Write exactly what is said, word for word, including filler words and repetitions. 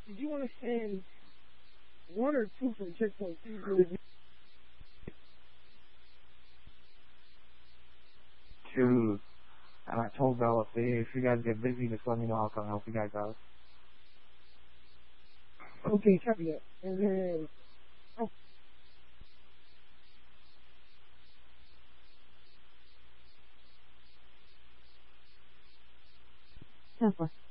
did you want to send one or two from checkpoint two? Two. And I told Bella, if you guys get busy, just let me know. I'll come help you guys out. Okay, copy that. And then, oh. ten four.